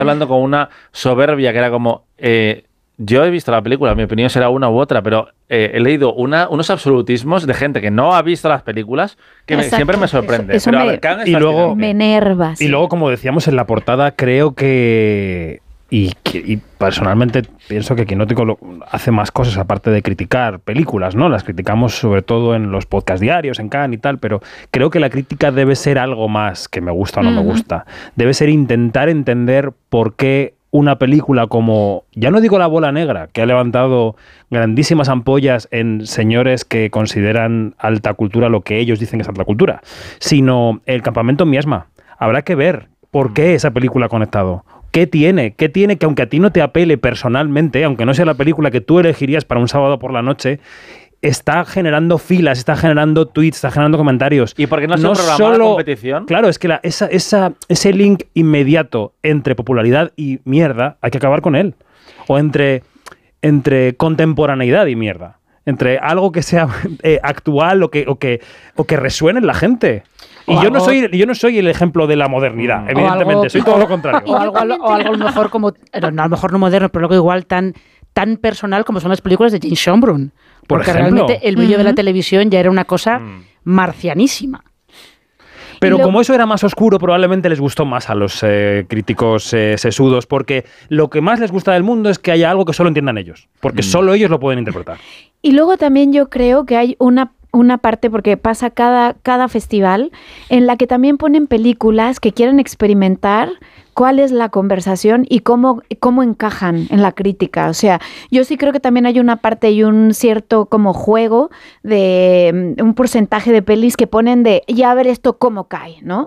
hablando con una soberbia que era como... yo he visto la película, mi opinión será una u otra, pero he leído unos absolutismos de gente que no ha visto las películas que siempre me sorprende. Eso pero me, a ver, y luego me enerva. Y luego, como decíamos en la portada, creo que... Y personalmente pienso que Quinótico hace más cosas aparte de criticar películas, ¿no? Las criticamos sobre todo en los podcasts diarios, en Cannes y tal, pero creo que la crítica debe ser algo más que me gusta o no me gusta. Debe ser intentar entender por qué una película como, ya no digo La Bola Negra, que ha levantado grandísimas ampollas en señores que consideran alta cultura lo que ellos dicen que es alta cultura, sino El Campamento Miasma. Habrá que ver por qué esa película ha conectado. ¿Qué tiene? ¿Qué tiene que aunque a ti no te apele personalmente, aunque no sea la película que tú elegirías para un sábado por la noche, está generando filas, está generando tweets, está generando comentarios? ¿Y por qué no se programa la competición? Claro, es que ese link inmediato entre popularidad y mierda, hay que acabar con él. O entre contemporaneidad y mierda. Entre algo que sea actual o que resuene en la gente. Y yo no soy el ejemplo de la modernidad, evidentemente, soy todo lo contrario. O algo a lo mejor como, a lo mejor no moderno, pero algo igual tan personal como son las películas de James Schonbrun. Porque realmente el brillo de la televisión ya era una cosa marcianísima. Pero como eso era más oscuro, probablemente les gustó más a los críticos sesudos, porque lo que más les gusta del mundo es que haya algo que solo entiendan ellos, porque solo ellos lo pueden interpretar. Y luego también yo creo que hay una parte, porque pasa cada festival, en la que también ponen películas que quieren experimentar cuál es la conversación y cómo encajan en la crítica. O sea, yo sí creo que también hay una parte y un cierto como juego de un porcentaje de pelis que ponen de ya ver esto cómo cae, ¿no?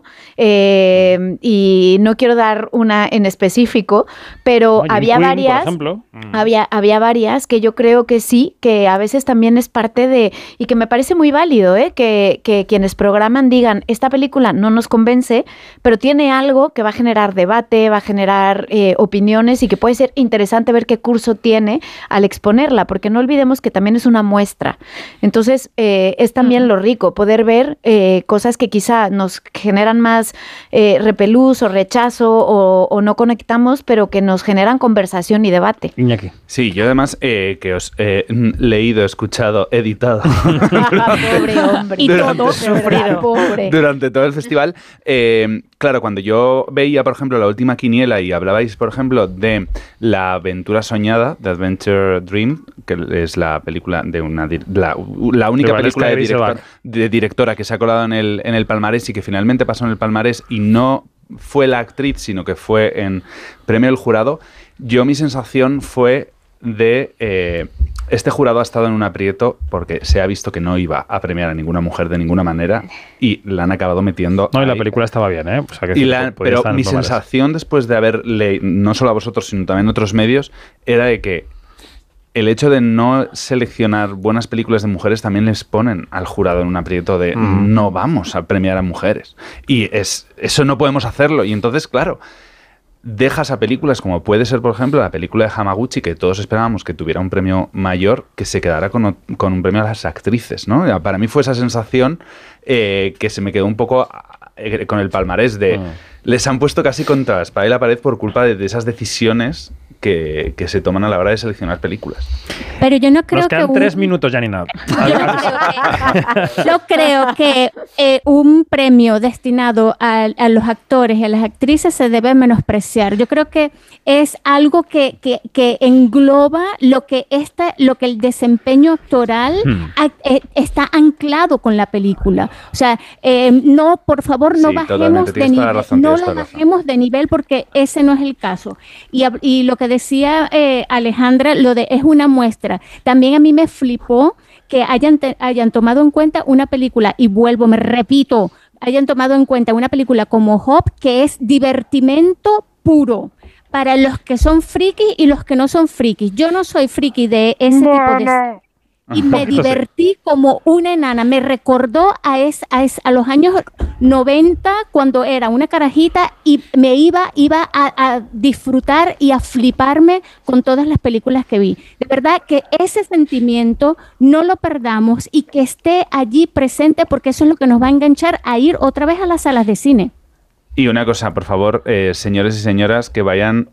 Y no quiero dar una en específico, pero había varias, por ejemplo. Había varias que yo creo que sí, que a veces también es parte de, y que me parece muy válido, que quienes programan digan, esta película no nos convence, pero tiene algo que va a generar debate, va a generar opiniones y que puede ser interesante ver qué curso tiene al exponerla, porque no olvidemos que también es una muestra. Entonces, es también lo rico, poder ver cosas que quizá nos generan más repelús o rechazo o no conectamos, pero que nos generan conversación y debate. Iñaki. Sí, yo además que os he leído, escuchado, editado. Pobre hombre. Y todo sufrido. Pobre. Durante todo el festival. Claro, cuando yo veía, por ejemplo, la última quiniela y hablabais, por ejemplo, de La Aventura Soñada, The Adventure Dream, que es la película de la única película de directora que se ha colado en el palmarés y que finalmente pasó en el palmarés y no fue la actriz, sino que fue en premio del jurado, mi sensación fue de... este jurado ha estado en un aprieto porque se ha visto que no iba a premiar a ninguna mujer de ninguna manera y la han acabado metiendo. No, y la película estaba bien, ¿eh? O sea, que pero mi sensación después de haber leído, no solo a vosotros, sino también a otros medios, era de que el hecho de no seleccionar buenas películas de mujeres también les ponen al jurado en un aprieto de no vamos a premiar a mujeres. Y eso no podemos hacerlo. Y entonces, claro, dejas a películas como puede ser, por ejemplo, la película de Hamaguchi, que todos esperábamos que tuviera un premio mayor, que se quedara con un premio a las actrices, ¿no? Para mí fue esa sensación que se me quedó un poco con el palmarés de... Les han puesto casi contra la espada y la pared por culpa de esas decisiones que se toman a la hora de seleccionar películas. Pero yo no creo Nos quedan que 3 minutos, Janina. Yo creo que un premio destinado a los actores y a las actrices se debe menospreciar. Yo creo que es algo que engloba lo que el desempeño actoral está anclado con la película. O sea, no, por favor, no bajemos de nivel. No lo bajemos de nivel porque ese no es el caso. Y lo que decía Alejandra, es una muestra. También a mí me flipó que hayan tomado en cuenta una película, y me repito, hayan tomado en cuenta una película como Hop, que es divertimento puro para los que son frikis y los que no son frikis. Yo no soy friki de ese tipo de... Y me divertí como una enana. Me recordó a los años 90, cuando era una carajita y me iba a disfrutar y a fliparme con todas las películas que vi. De verdad que ese sentimiento no lo perdamos y que esté allí presente, porque eso es lo que nos va a enganchar a ir otra vez a las salas de cine. Y una cosa, por favor, señores y señoras, que vayan